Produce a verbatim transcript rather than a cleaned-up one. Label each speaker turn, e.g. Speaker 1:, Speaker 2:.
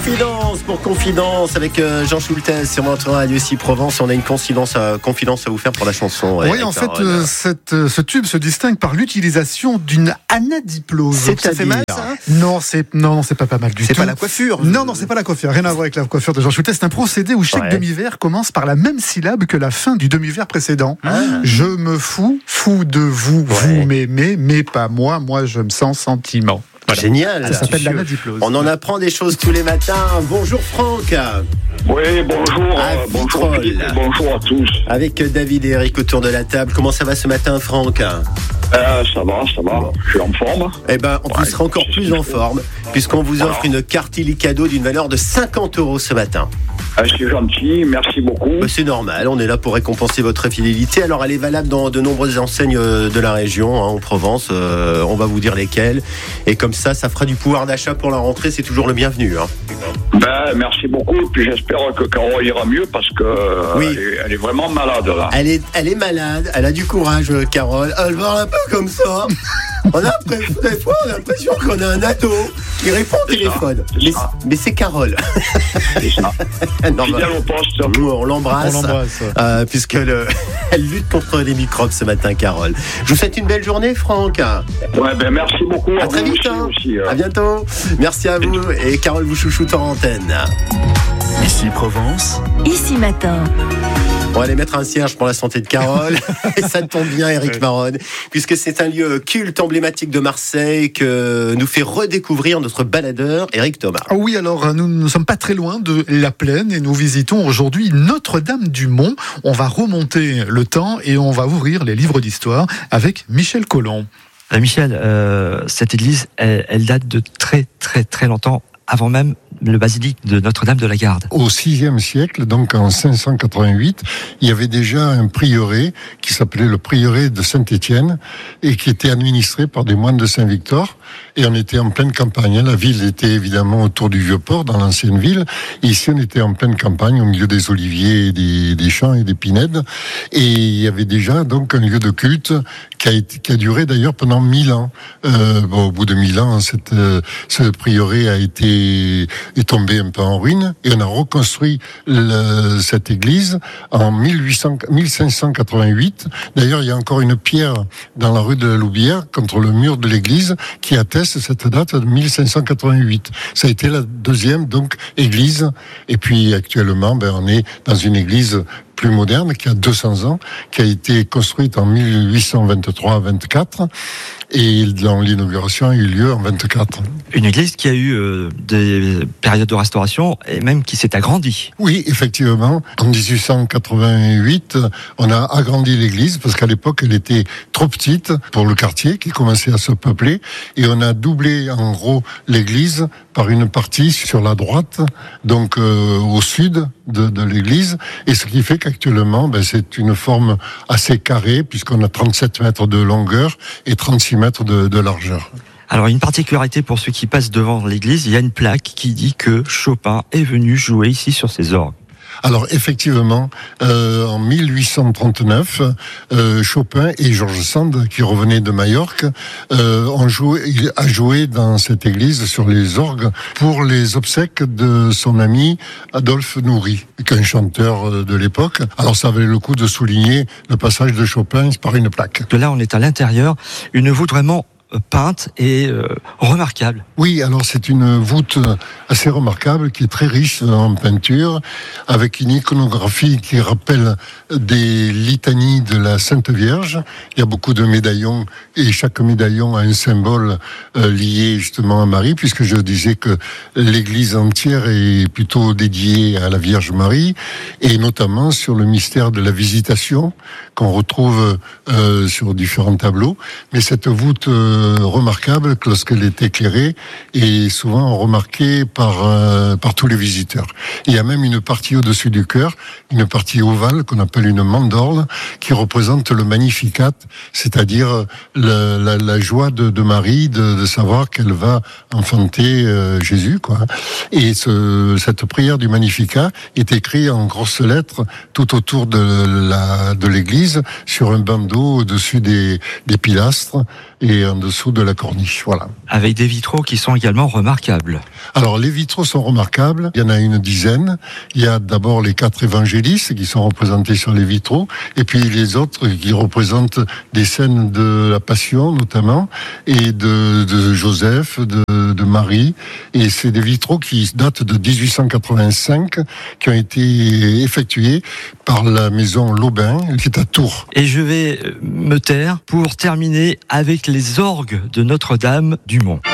Speaker 1: Confidence pour Confidence avec euh, Jean Schultes sur notre radio ici Provence. On a une confidence à, confidence à vous faire pour la chanson.
Speaker 2: Oui, en fait, euh, cette, euh, ce tube se distingue par l'utilisation d'une anadiplose.
Speaker 1: C'est
Speaker 2: ça fait mal, ça hein Non, c'est non, c'est pas pas mal du
Speaker 1: c'est
Speaker 2: tout.
Speaker 1: C'est pas la coiffure.
Speaker 2: Non, non, c'est pas la coiffure. Rien à voir avec la coiffure de Jean Schultes. C'est un procédé où chaque ouais. demi-vers commence par la même syllabe que la fin du demi-vers précédent. Ah. Je me fous, fou de vous, ouais. vous m'aimez, mais pas moi. Moi, je me sens sentiment.
Speaker 1: Voilà. Génial.
Speaker 2: Ça s'appelle l'anadiplose.
Speaker 1: On en apprend des choses tous les matins. Bonjour Franck.
Speaker 3: Oui, bonjour.
Speaker 1: À
Speaker 3: euh, bonjour Philippe, bonjour à tous.
Speaker 1: Avec David et Eric autour de la table. Comment ça va ce matin, Franck ?
Speaker 3: euh, Ça va, ça va. Bon. Je suis en forme.
Speaker 1: Eh ben, on ouais, sera encore plus en forme puisqu'on vous offre Alors. une carte illicadeau d'une valeur de cinquante euros ce matin.
Speaker 3: Ah, c'est gentil, merci beaucoup.
Speaker 1: Bah, c'est normal, on est là pour récompenser votre fidélité. Alors elle est valable dans de nombreuses enseignes de la région, hein, en Provence. Euh, on va vous dire lesquelles. Et comme ça, ça fera du pouvoir d'achat pour la rentrée. C'est toujours le bienvenu. Hein.
Speaker 3: Ben, merci beaucoup. Et puis j'espère que Carole ira mieux parce que oui. elle, est, elle est vraiment malade là.
Speaker 1: Elle est, elle est malade. Elle a du courage, Carole. Elle parle un peu comme ça. On a des fois, on a l'impression qu'on a un ado qui répond au téléphone. Ça, mais, mais c'est Carole.
Speaker 3: C'est ça.
Speaker 1: Non, bah, au poste. Nous, on l'embrasse, on l'embrasse euh, puisque le, elle lutte contre les microbes ce matin, Carole. Je vous souhaite une belle journée, Franck.
Speaker 3: Ouais, ben merci beaucoup.
Speaker 1: À, à très vite. Hein. Aussi, euh... À bientôt. Merci à vous et Carole vous chouchoute en antenne.
Speaker 4: Ici Provence.
Speaker 5: Ici matin.
Speaker 1: On va aller mettre un cierge pour la santé de Carole. Et ça tombe bien, Eric Maronne, puisque c'est un lieu culte emblématique de Marseille que nous fait redécouvrir notre baladeur, Eric Thomas.
Speaker 2: Ah oui, alors nous ne sommes pas très loin de la Plaine et nous visitons aujourd'hui Notre-Dame-du-Mont. On va remonter le temps et on va ouvrir les livres d'histoire avec Michel Collomb.
Speaker 6: Euh, Michel, euh, cette église, elle, elle date de très très très longtemps, avant même le basilique de Notre-Dame de la Garde.
Speaker 7: Au sixième siècle, donc en cinq cent quatre-vingt-huit, il y avait déjà un prieuré qui s'appelait le prieuré de Saint-Étienne et qui était administré par des moines de Saint-Victor. Et on était en pleine campagne. La ville était évidemment autour du Vieux-Port, dans l'ancienne ville. Et ici, on était en pleine campagne, au milieu des oliviers, des, des champs et des pinèdes. Et il y avait déjà donc un lieu de culte qui a, été, qui a duré d'ailleurs pendant mille ans. Euh, bon, au bout de mille ans, cette, euh, ce prieuré a été est tombé un peu en ruine et on a reconstruit le, cette église en mille huit cents, mille cinq cent quatre-vingt-huit. D'ailleurs, il y a encore une pierre dans la rue de la Loubière contre le mur de l'église qui atteste cette date de mille cinq cent quatre-vingt-huit. Ça a été la deuxième donc église et puis actuellement, ben, on est dans une église plus moderne, qui a deux cents ans, qui a été construite en mille huit cent vingt-trois vingt-quatre et dont l'inauguration a eu lieu en vingt-quatre.
Speaker 6: Une église qui a eu euh, des périodes de restauration et même qui s'est agrandie.
Speaker 7: Oui, effectivement. En dix-huit cent quatre-vingt-huit, on a agrandi l'église parce qu'à l'époque, elle était trop petite pour le quartier qui commençait à se peupler et on a doublé en gros l'église par une partie sur la droite, donc euh, au sud de, de l'église, et ce qui fait qu'actuellement, ben, c'est une forme assez carrée puisqu'on a trente-sept mètres de longueur et trente-six mètres de, de largeur.
Speaker 6: Alors, une particularité pour ceux qui passent devant l'église, il y a une plaque qui dit que Chopin est venu jouer ici sur ses orgues.
Speaker 7: Alors effectivement, euh, en mille huit cent trente-neuf, euh, Chopin et George Sand, qui revenaient de Majorque, euh, ont joué, il a joué dans cette église sur les orgues pour les obsèques de son ami Adolphe Nourry, qui est un chanteur de l'époque. Alors ça avait le coup de souligner le passage de Chopin par une plaque.
Speaker 6: De là, on est à l'intérieur, une voûte vraiment peinte et euh, remarquable.
Speaker 7: Oui, alors c'est une voûte assez remarquable qui est très riche en peinture, avec une iconographie qui rappelle des litanies de la Sainte Vierge. Il y a beaucoup de médaillons et chaque médaillon a un symbole euh, lié justement à Marie, puisque je disais que l'église entière est plutôt dédiée à la Vierge Marie, et notamment sur le mystère de la visitation qu'on retrouve euh, sur différents tableaux. Mais cette voûte euh, remarquable lorsqu'elle est éclairée et souvent remarquée par euh, par tous les visiteurs. Il y a même une partie au-dessus du chœur, une partie ovale qu'on appelle une mandorle, qui représente le Magnificat, c'est-à-dire le, la, la joie de, de Marie de, de savoir qu'elle va enfanter euh, Jésus, quoi. Et ce, cette prière du Magnificat est écrite en grosses lettres tout autour de la de l'église sur un bandeau au-dessus des des pilastres et en dessous dessous de la corniche. Voilà.
Speaker 6: Avec des vitraux qui sont également remarquables.
Speaker 7: Alors, les vitraux sont remarquables. Il y en a une dizaine. Il y a d'abord les quatre évangélistes qui sont représentés sur les vitraux, et puis les autres qui représentent des scènes de la Passion, notamment, et de, de Joseph, de, de Marie. Et c'est des vitraux qui datent de dix-huit cent quatre-vingt-cinq, qui ont été effectués par la maison Laubin, qui est à Tours.
Speaker 6: Et je vais me taire pour terminer avec les orgues de Notre-Dame du Mont.